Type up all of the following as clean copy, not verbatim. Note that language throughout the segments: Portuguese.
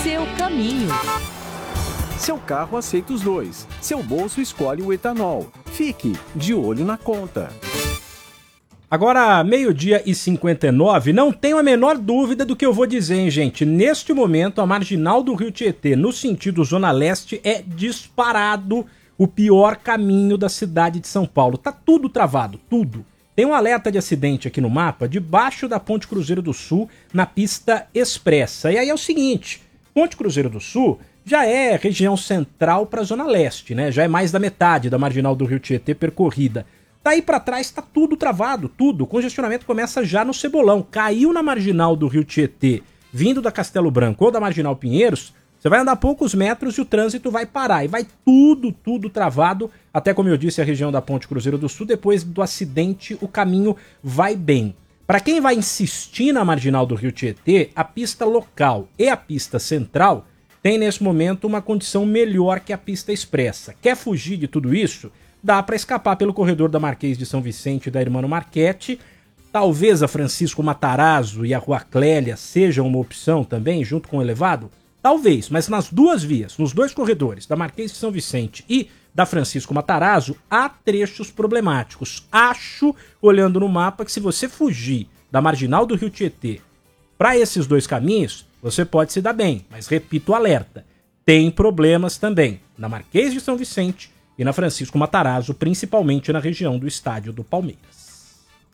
Seu caminho. Seu carro aceita os dois. Seu bolso escolhe o etanol. Fique de olho na conta. Agora, 12h59, não tenho a menor dúvida do que eu vou dizer, hein, gente? Neste momento, a marginal do Rio Tietê, no sentido Zona Leste, é disparado o pior caminho da cidade de São Paulo. Tá tudo travado, tudo. Tem um alerta de acidente aqui no mapa, debaixo da Ponte Cruzeiro do Sul, na pista expressa. E aí é o seguinte, Ponte Cruzeiro do Sul já é região central para a Zona Leste, né? Já é mais da metade da marginal do Rio Tietê percorrida. Daí para trás tá tudo travado, tudo. O congestionamento começa já no Cebolão. Caiu na marginal do Rio Tietê, vindo da Castelo Branco ou da marginal Pinheiros, você vai andar poucos metros e o trânsito vai parar. E vai tudo travado. Até como eu disse, a região da Ponte Cruzeiro do Sul, depois do acidente, o caminho vai bem. Para quem vai insistir na marginal do Rio Tietê, a pista local e a pista central tem nesse momento uma condição melhor que a pista expressa. Quer fugir de tudo isso? Dá para escapar pelo corredor da Marquês de São Vicente e da Hermano Marchetti. Talvez a Francisco Matarazzo e a Rua Clélia sejam uma opção também, junto com o elevado? Talvez, mas nas duas vias, nos dois corredores, da Marquês de São Vicente e da Francisco Matarazzo, há trechos problemáticos. Acho, olhando no mapa, que se você fugir da marginal do Rio Tietê para esses dois caminhos, você pode se dar bem. Mas repito o alerta, tem problemas também na Marquês de São Vicente e na Francisco Matarazzo, principalmente na região do estádio do Palmeiras.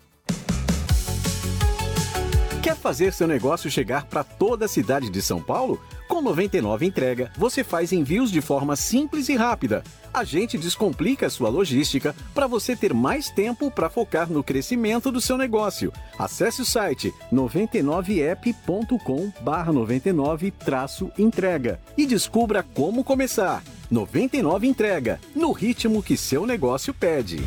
Quer fazer seu negócio chegar para toda a cidade de São Paulo? Com 99 Entrega, você faz envios de forma simples e rápida. A gente descomplica a sua logística para você ter mais tempo para focar no crescimento do seu negócio. Acesse o site 99app.com/99-entrega e descubra como começar. 99 Entrega, no ritmo que seu negócio pede.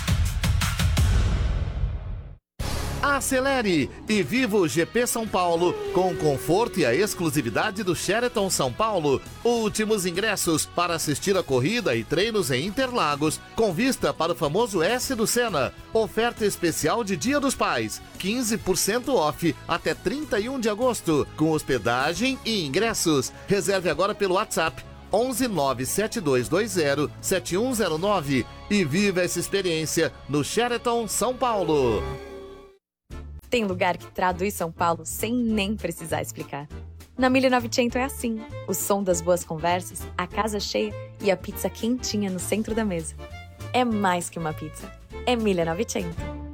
Acelere e viva o GP São Paulo com o conforto e a exclusividade do Sheraton São Paulo. Últimos ingressos para assistir a corrida e treinos em Interlagos, com vista para o famoso S do Senna. Oferta especial de Dia dos Pais, 15% off até 31 de agosto, com hospedagem e ingressos. Reserve agora pelo WhatsApp 11 97220 7109 e viva essa experiência no Sheraton São Paulo. Tem lugar que traduz São Paulo sem nem precisar explicar. Na 1900 é assim. O som das boas conversas, a casa cheia e a pizza quentinha no centro da mesa. É mais que uma pizza. É 1900.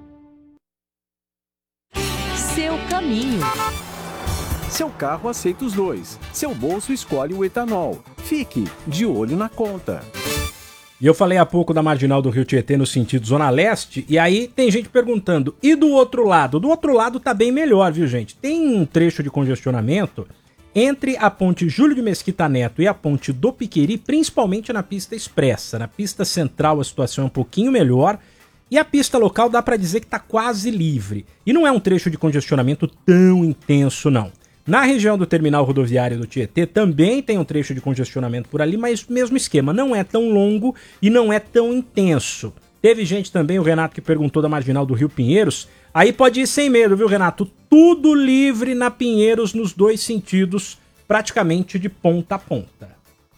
Seu caminho. Seu carro aceita os dois. Seu bolso escolhe o etanol. Fique de olho na conta. E eu falei há pouco da marginal do Rio Tietê no sentido Zona Leste, e aí tem gente perguntando, e do outro lado? Do outro lado tá bem melhor, viu, gente? Tem um trecho de congestionamento entre a ponte Júlio de Mesquita Neto e a ponte do Piqueri, principalmente na pista expressa. Na pista central a situação é um pouquinho melhor, e a pista local dá pra dizer que tá quase livre. E não é um trecho de congestionamento tão intenso, não. Na região do terminal rodoviário do Tietê também tem um trecho de congestionamento por ali, mas mesmo esquema, não é tão longo e não é tão intenso. Teve gente também, o Renato, que perguntou da marginal do Rio Pinheiros. Aí pode ir sem medo, viu, Renato? Tudo livre na Pinheiros nos dois sentidos, praticamente de ponta a ponta.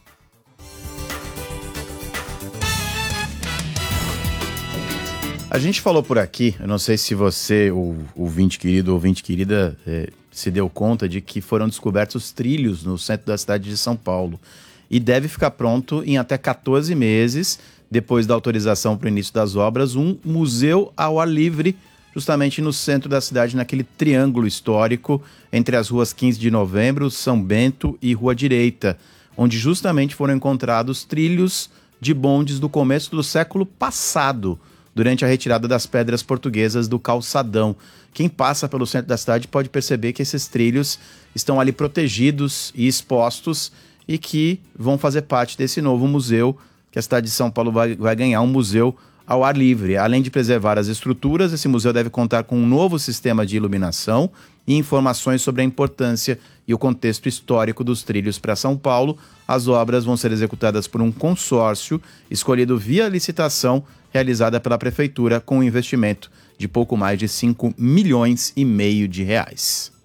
A gente falou por aqui, eu não sei se você, o ouvinte querido ou ouvinte querida, se deu conta de que foram descobertos trilhos no centro da cidade de São Paulo. E deve ficar pronto em até 14 meses, depois da autorização para o início das obras, um museu ao ar livre, justamente no centro da cidade, naquele triângulo histórico entre as ruas 15 de Novembro, São Bento e Rua Direita, onde justamente foram encontrados trilhos de bondes do começo do século passado, durante a retirada das pedras portuguesas do calçadão. Quem passa pelo centro da cidade pode perceber que esses trilhos estão ali protegidos e expostos e que vão fazer parte desse novo museu, que a cidade de São Paulo vai ganhar, um museu ao ar livre. Além de preservar as estruturas, esse museu deve contar com um novo sistema de iluminação e informações sobre a importância e o contexto histórico dos trilhos para São Paulo. As obras vão ser executadas por um consórcio escolhido via licitação realizada pela Prefeitura com um investimento de pouco mais de 5,5 milhões de reais.